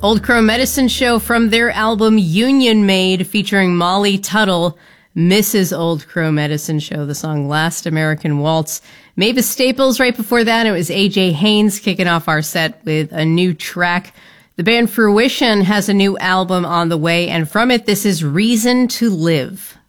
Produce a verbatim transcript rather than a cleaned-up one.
Old Crow Medicine Show from their album Union Made, featuring Molly Tuttle, Missus Old Crow Medicine Show, the song Last American Waltz. Mavis Staples right before that. It was A J Haynes kicking off our set with a new track. The band Fruition has a new album on the way, and from it, this is Reason to Live.